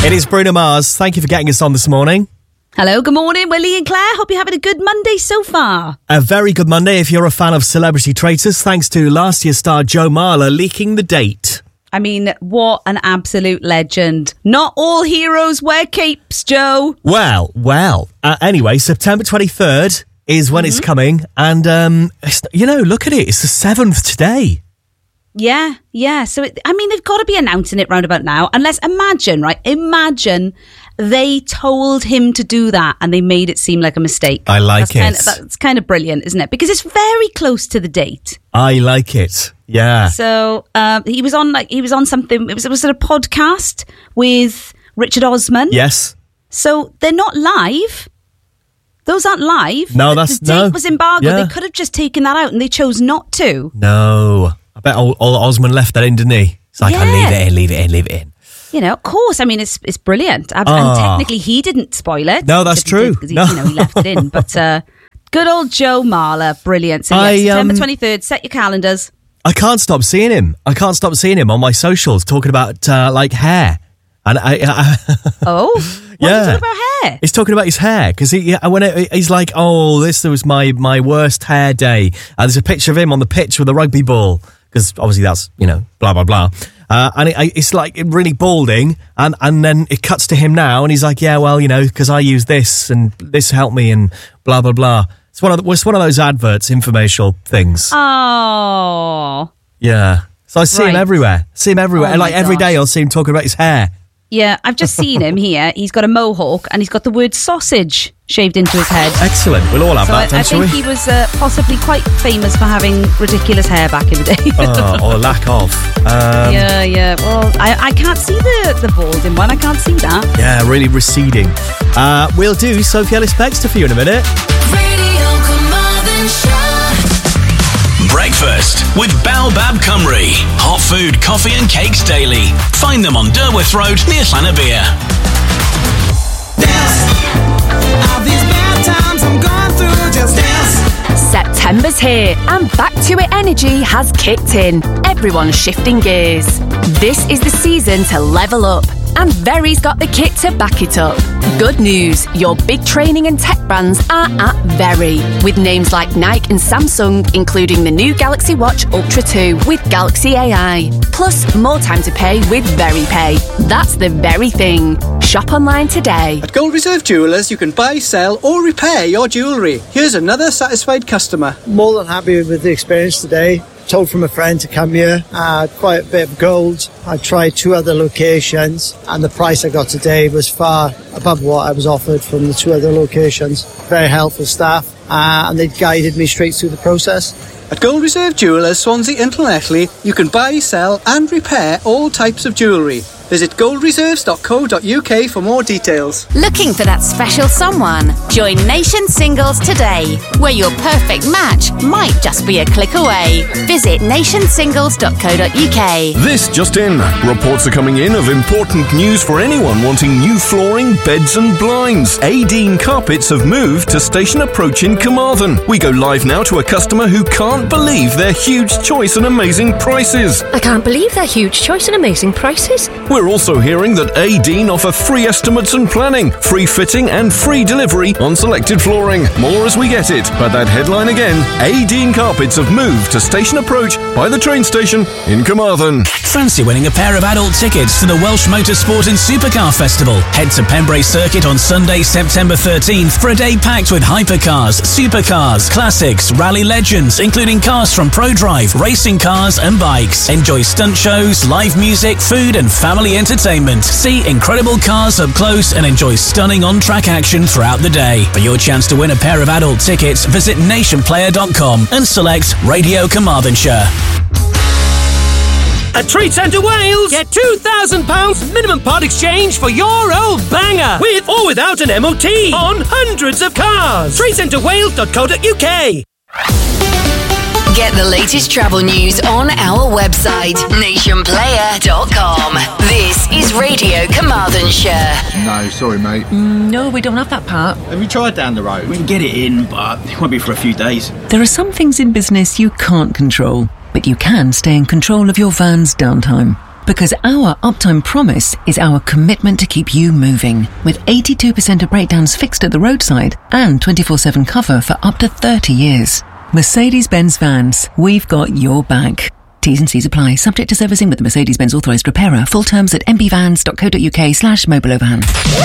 It is Bruno Mars. Thank you for getting us on this morning. Hello, good morning. We're Lee and Claire. Hope you're having a good Monday so far. A very good Monday if you're a fan of Celebrity Traitors, thanks to last year's star Joe Marler leaking the date. I mean, what an absolute legend. Not all heroes wear capes, Joe. Well. Anyway, September 23rd is when it's coming. And, look at it. It's the 7th today. Yeah. So, they've got to be announcing it round about now. Unless, imagine they told him to do that and they made it seem like a mistake. I like it. That's kind of brilliant, isn't it? Because it's very close to the date. I like it. Yeah. So he was on something. It was at a podcast with Richard Osman. Yes. So they're not live. Those aren't live. No, the date was embargoed. Yeah. They could have just taken that out and they chose not to. No. I bet old Osman left that in, didn't he? It's like, I'll leave it in. You know, of course. I mean, it's brilliant. And technically, he didn't spoil it. No, that's true. Because he left it in. But good old Joe Marler, brilliant. So September 23rd, set your calendars. I can't stop seeing him. on my socials talking about hair. And what are you talking about hair? He's talking about his hair because he's like, this was my worst hair day. There's a picture of him on the pitch with a rugby ball because obviously that's blah blah blah. And it's like really balding, and then it cuts to him now, and he's like, because I use this and this helped me and blah blah blah. It's one of those adverts, informational things. Oh, yeah. So I see him everywhere. And every day I'll see him talking about his hair. Yeah, I've just seen him here. He's got a mohawk and he's got the word sausage shaved into his head. Excellent. We'll all have that, I think he was possibly quite famous for having ridiculous hair back in the day. Or lack of. Yeah. Well, I can't see the balding one. I can't see that. Yeah, really receding. We'll do Sophie Ellis-Bextor for you in a minute. Radio Carmarthen Show. Breakfast with Baobab Cymru. Hot food, coffee and cakes daily. Find them on Derworth Road near Llanybia. These bad times I'm going through, just dance. September's here and Back to It energy has kicked in. Everyone's shifting gears. This is the season to level up. And Very's got the kit to back it up. Good news, your big training and tech brands are at Very, with names like Nike and Samsung, including the new Galaxy Watch Ultra 2 with Galaxy AI. Plus, more time to pay with Very Pay. That's the very thing. Shop online today. At Gold Reserve Jewellers, you can buy, sell or repair your jewellery. Here's another satisfied customer. More than happy with the experience today. Told from a friend to come here. I had quite a bit of gold. I tried 2 other locations and the price I got today was far above what I was offered from the 2 other locations. Very helpful staff and they guided me straight through the process. At Gold Reserve Jewellers, Swansea and Llanelli, you can buy, sell and repair all types of jewellery. Visit goldreserves.co.uk for more details. Looking for that special someone? Join Nation Singles today, where your perfect match might just be a click away. Visit nationsingles.co.uk. This just in. Reports are coming in of important news for anyone wanting new flooring, beds and blinds. Adine Carpets have moved to Station Approach in Carmarthen. We go live now to a customer who can't believe their huge choice and amazing prices. I can't believe their huge choice and amazing prices. We're also hearing that Adine offer free estimates and planning, free fitting and free delivery on selected flooring. More as we get it. But that headline again, Adine Carpets have moved to Station Approach by the train station in Carmarthen. Fancy winning a pair of adult tickets to the Welsh Motorsport and Supercar Festival? Head to Pembrey Circuit on Sunday, September 13th for a day packed with hypercars, supercars, classics, rally legends, including cars from ProDrive, racing cars and bikes. Enjoy stunt shows, live music, food and family entertainment. See incredible cars up close and enjoy stunning on-track action throughout the day. For your chance to win a pair of adult tickets, visit nationplayer.com and select Radio Carmarthenshire. At Trade Centre Wales, get £2,000 minimum part exchange for your old banger, with or without an MOT, on hundreds of cars. TradeCentreWales.co.uk. Get the latest travel news on our website, nationplayer.com. This is Radio Carmarthenshire. No, sorry, mate. No, we don't have that part. Have you tried down the road? We can get it in, but it won't be for a few days. There are some things in business you can't control, but you can stay in control of your van's downtime. Because our uptime promise is our commitment to keep you moving. With 82% of breakdowns fixed at the roadside and 24/7 cover for up to 30 years. Mercedes-Benz Vans, we've got your back. T's and C's apply. Subject to servicing with the Mercedes-Benz authorised repairer. Full terms at mbvans.co.uk/mobilovan.